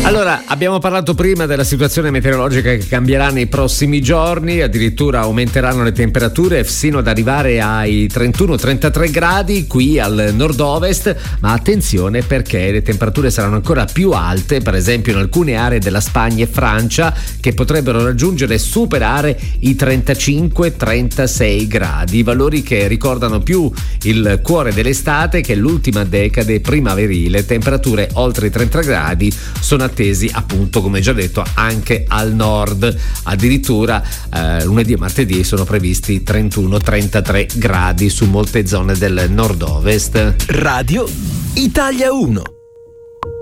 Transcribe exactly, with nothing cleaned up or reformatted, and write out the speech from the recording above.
Allora, abbiamo parlato prima della situazione meteorologica che cambierà nei prossimi giorni, addirittura aumenteranno le temperature sino ad arrivare ai trentuno trentatré gradi qui al nord-ovest, ma attenzione perché le temperature saranno ancora più alte, per esempio in alcune aree della Spagna e Francia, che potrebbero raggiungere e superare i trentacinque trentasei gradi, valori che ricordano più il cuore dell'estate che l'ultima decade primaverile. Temperature oltre i trenta gradi sono attesi, appunto, come già detto, anche al nord. Addirittura eh, lunedì e martedì sono previsti trentuno trentatré gradi su molte zone del nord-ovest. Radio Italia uno.